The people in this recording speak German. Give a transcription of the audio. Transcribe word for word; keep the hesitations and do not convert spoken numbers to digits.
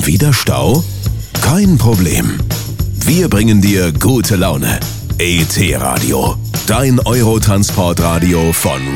Wieder Stau? Kein Problem. Wir bringen dir gute Laune. E T Radio, dein Eurotransportradio von